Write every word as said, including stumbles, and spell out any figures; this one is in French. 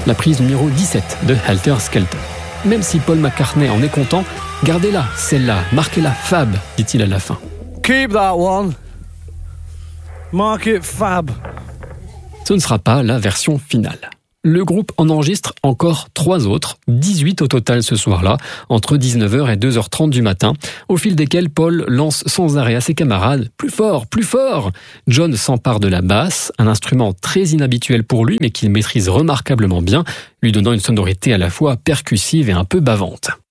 la prise numéro dix-sept de Helter Skelter. Même si Paul McCartney en est content, gardez-la, celle-là, marquez-la Fab, dit-il à la fin. Keep that one. Mark it Fab. Ce ne sera pas la version finale. Le groupe en enregistre encore trois autres, dix-huit au total ce soir-là, entre dix-neuf heures et deux heures trente du matin, au fil desquels Paul lance sans arrêt à ses camarades « Plus fort, plus fort !» John s'empare de la basse, un instrument très inhabituel pour lui mais qu'il maîtrise remarquablement bien, lui donnant une sonorité à la fois percussive et un peu bavante.